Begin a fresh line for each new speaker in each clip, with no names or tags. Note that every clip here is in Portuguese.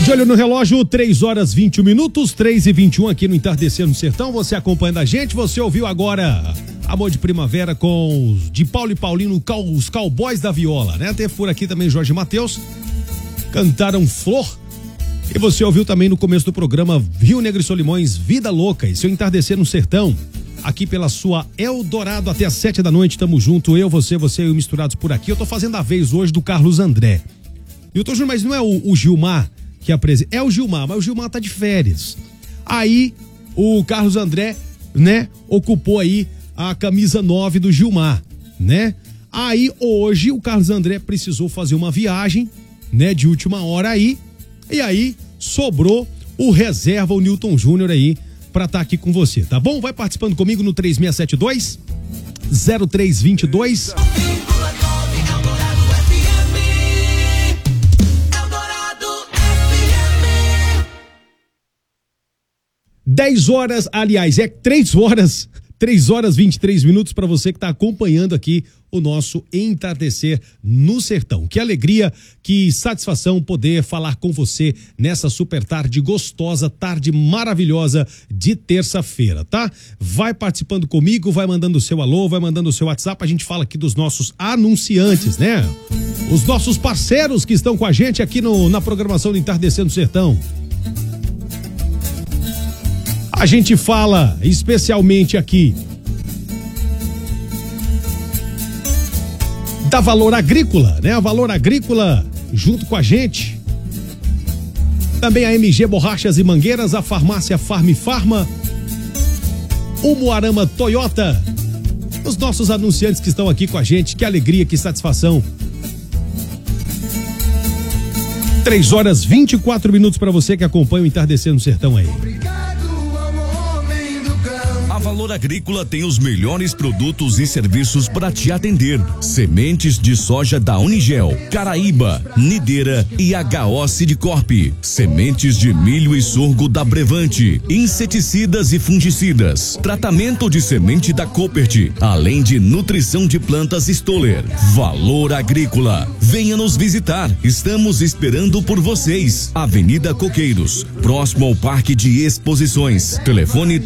De olho no relógio, 3h21, 3h21 aqui no Entardecer no Sertão. Você acompanhando a gente, você ouviu agora Amor de Primavera de Paulo e Paulino, os Cowboys da Viola, né? Teve por aqui também Jorge Mateus, cantaram Flor. E você ouviu também no começo do programa Rio Negro e Solimões, Vida Louca e seu Entardecer no Sertão. Aqui pela sua Eldorado até às 7 da noite, tamo junto, eu, você e eu misturados por aqui. Eu tô fazendo a vez hoje do Carlos André. E eu tô jurando, mas não é o Gilmar que apresenta, é o Gilmar, mas o Gilmar tá de férias. Aí o Carlos André, né, ocupou aí a camisa 9 do Gilmar, né? Aí hoje o Carlos André precisou fazer uma viagem, né, de última hora aí, e aí sobrou o reserva, o Newton Júnior aí, pra estar aqui com você, tá bom? Vai participando comigo no 3672-0322. 10 horas, aliás, 3h23 para você que está acompanhando aqui o nosso Entardecer no Sertão. Que alegria, que satisfação poder falar com você nessa super tarde gostosa, tarde maravilhosa de terça-feira, tá? Vai participando comigo, vai mandando o seu alô, vai mandando o seu WhatsApp, a gente fala aqui dos nossos anunciantes, né? Os nossos parceiros que estão com a gente aqui na programação do Entardecer no Sertão. A gente fala especialmente aqui da Valor Agrícola, né? A Valor Agrícola junto com a gente. Também a MG Borrachas e Mangueiras, a farmácia Farm Farma, o Moarama Toyota. Os nossos anunciantes que estão aqui com a gente, que alegria, que satisfação. 3h24 para você que acompanha o Entardecer no Sertão aí.
A Valor Agrícola tem os melhores produtos e serviços para te atender. Sementes de soja da Unigel, Caraíba, Nideira e HO Sidcorp. Sementes de milho e sorgo da Brevante. Inseticidas e fungicidas. Tratamento de semente da Copert. Além de nutrição de plantas Stoller. Valor Agrícola. Venha nos visitar. Estamos esperando por vocês. Avenida Coqueiros, próximo ao Parque de Exposições. Telefone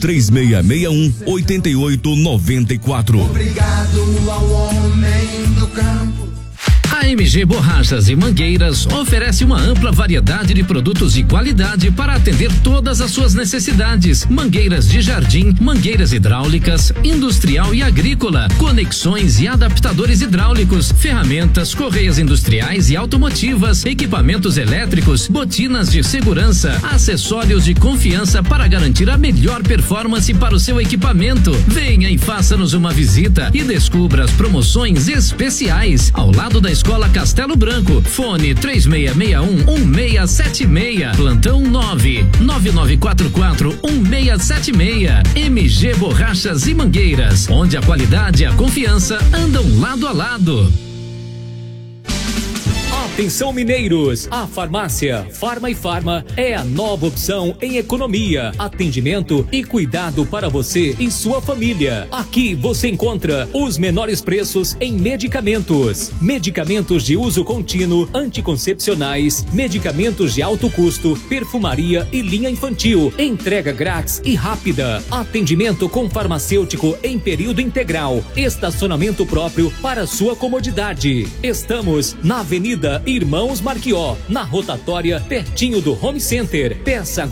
3661-8894.
Obrigado ao homem do campo.
A MG Borrachas e Mangueiras oferece uma ampla variedade de produtos de qualidade para atender todas as suas necessidades. Mangueiras de jardim, mangueiras hidráulicas, industrial e agrícola, conexões e adaptadores hidráulicos, ferramentas, correias industriais e automotivas, equipamentos elétricos, botinas de segurança, acessórios de confiança para garantir a melhor performance para o seu equipamento. Venha e faça-nos uma visita e descubra as promoções especiais ao lado da Escola Castelo Branco. Fone 3661-1676. Plantão 99944-1676. MG Borrachas e Mangueiras, onde a qualidade e a confiança andam lado a lado.
Atenção mineiros, a farmácia Farma e Farma é a nova opção em economia, atendimento e cuidado para você e sua família. Aqui você encontra os menores preços em medicamentos, medicamentos de uso contínuo, anticoncepcionais, medicamentos de alto custo, perfumaria e linha infantil, entrega grátis e rápida, atendimento com farmacêutico em período integral, estacionamento próprio para sua comodidade. Estamos na Avenida Irmãos Marquió, na rotatória, pertinho do Home Center. Peça